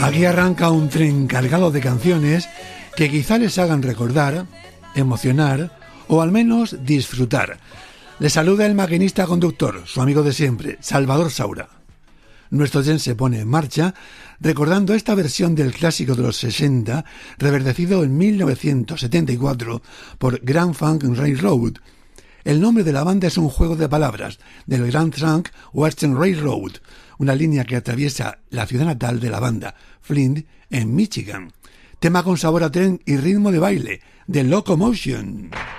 Aquí arranca un tren cargado de canciones que quizá les hagan recordar, emocionar o al menos disfrutar. Les saluda el maquinista conductor, su amigo de siempre, Salvador Saura. Nuestro tren se pone en marcha recordando esta versión del clásico de los 60, reverdecido en 1974 por Grand Funk Railroad. El nombre de la banda es un juego de palabras del Grand Trunk Western Railroad, una línea que atraviesa la ciudad natal de la banda, Flint, en Michigan. Tema con sabor a tren y ritmo de baile, de Locomotion.